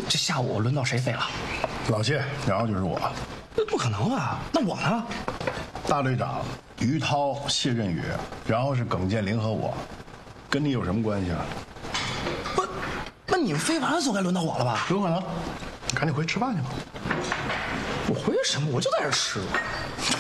这下午轮到谁飞了？ 老谢，然后就是我。 不可能啊！那我呢？ 大队长于涛、谢振宇，然后是耿建林和我，跟你有什么关系啊？ 不，那你们飞完了总该轮到我了吧？ 有可能。赶紧回去吃饭去吧。 我回什么？我就在这吃。